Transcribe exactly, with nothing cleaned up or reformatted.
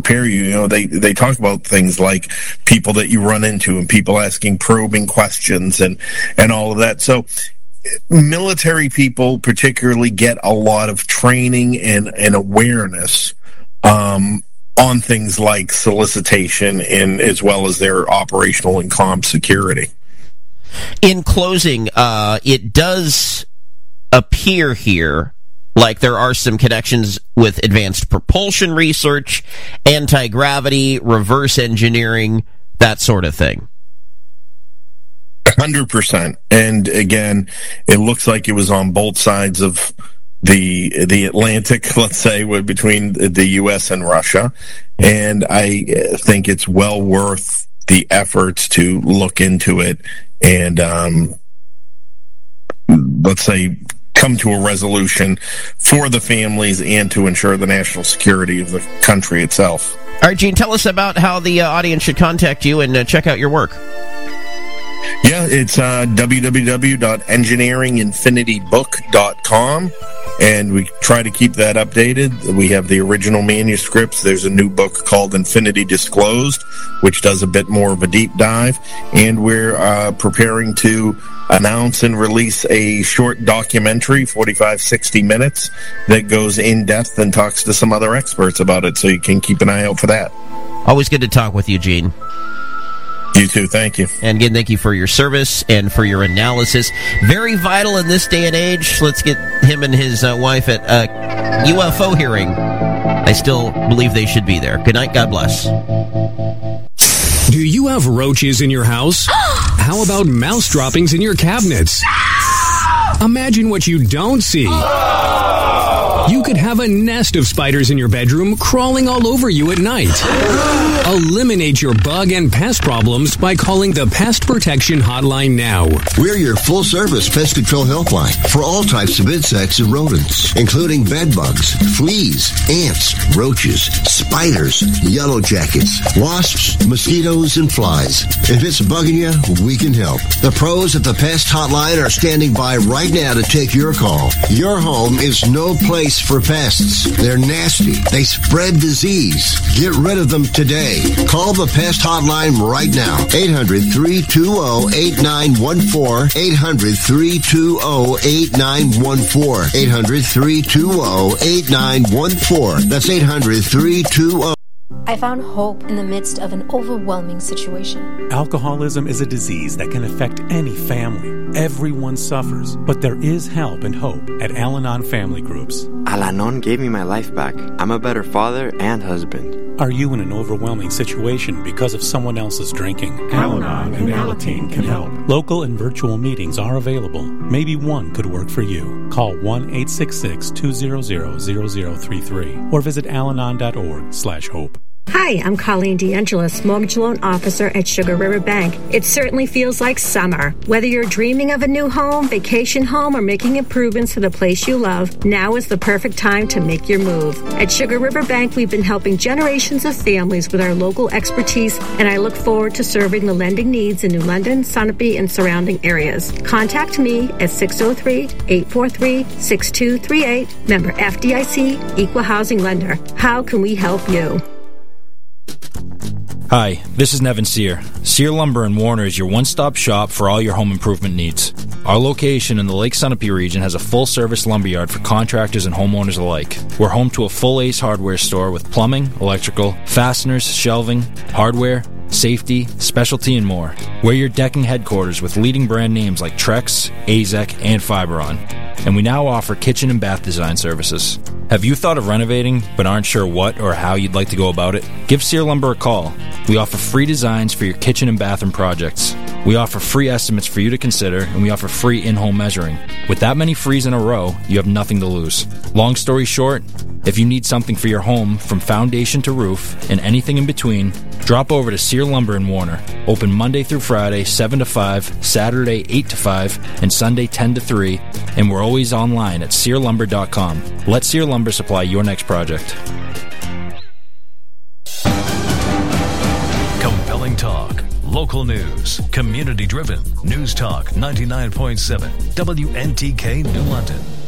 prepare you. You know, they, they talk about things like people that you run into and people asking probing questions and, and all of that. So military people particularly get a lot of training and, and awareness um, on things like solicitation and as well as their operational and comm security. In closing, uh, it does appear here like there are some connections with advanced propulsion research, anti-gravity, reverse engineering, that sort of thing. one hundred percent. And again, it looks like it was on both sides of the the Atlantic, let's say, between the U S and Russia. And I think it's well worth the efforts to look into it and, um, let's say, come to a resolution for the families and to ensure the national security of the country itself. All right, Gene, tell us about how the uh, audience should contact you and uh, check out your work. Yeah, it's uh, w w w dot engineering infinity book dot com, and we try to keep that updated. We have the original manuscripts. There's a new book called Infinity Disclosed, which does a bit more of a deep dive, and we're uh, preparing to announce and release a short documentary, forty-five, sixty minutes, that goes in depth and talks to some other experts about it, so you can keep an eye out for that. Always good to talk with you, Gene. You too, thank you. And again, thank you for your service and for your analysis. Very vital in this day and age. Let's get him and his uh, wife at a U F O hearing. I still believe they should be there. Good night, God bless. Do you have roaches in your house? How about mouse droppings in your cabinets? Imagine what you don't see. You could have a nest of spiders in your bedroom crawling all over you at night. Eliminate your bug and pest problems by calling the Pest Protection Hotline now. We're your full-service pest control helpline for all types of insects and rodents, including bed bugs, fleas, ants, roaches, spiders, yellow jackets, wasps, mosquitoes, and flies. If it's bugging you, we can help. The pros at the Pest Hotline are standing by right now to take your call. Your home is no place for pests. They're nasty. They spread disease. Get rid of them today. Call the Pest Hotline right now. eight hundred, three two zero, eight nine one four. eight hundred, three two zero, eight nine one four. eight hundred, three two zero, eight nine one four. That's eight hundred, three two zero. I found hope in the midst of an overwhelming situation. Alcoholism is a disease that can affect any family. Everyone suffers, but there is help and hope at Al-Anon Family Groups. Al-Anon gave me my life back. I'm a better father and husband. Are you in an overwhelming situation because of someone else's drinking? Al-Anon and Alateen can help. Local and virtual meetings are available. Maybe one could work for you. Call one eight six six, two zero zero, zero zero three three or visit alanon dot org slash hope. Hi, I'm Colleen DeAngelis, Mortgage Loan Officer at Sugar River Bank. It certainly feels like summer. Whether you're dreaming of a new home, vacation home, or making improvements to the place you love, now is the perfect time to make your move. At Sugar River Bank, we've been helping generations of families with our local expertise, and I look forward to serving the lending needs in New London, Sunapee, and surrounding areas. Contact me at six oh three, eight four three, six two three eight. Member F D I C, Equal Housing Lender. How can we help you? Hi, this is Nevin Sear. Sear Lumber in Warner is your one-stop shop for all your home improvement needs. Our location in the Lake Sunapee region has a full-service lumberyard for contractors and homeowners alike. We're home to a full Ace Hardware store with plumbing, electrical, fasteners, shelving, hardware, safety, specialty, and more. We're your decking headquarters with leading brand names like Trex, A Z E C, and Fiberon. And we now offer kitchen and bath design services. Have you thought of renovating but aren't sure what or how you'd like to go about it? Give Sear Lumber a call. We offer free designs for your kitchen and bathroom projects. We offer free estimates for you to consider, and we offer free in-home measuring. With that many frees in a row, you have nothing to lose. Long story short, if you need something for your home from foundation to roof and anything in between, drop over to Sear Lumber in Warner. Open Monday through Friday, seven to five, Saturday, eight to five, and Sunday, ten to three, and we're always online at sear lumber dot com. Let Sear Lumber supply your next project. Compelling talk, local news, community-driven. News Talk ninety-nine point seven, W N T K New London.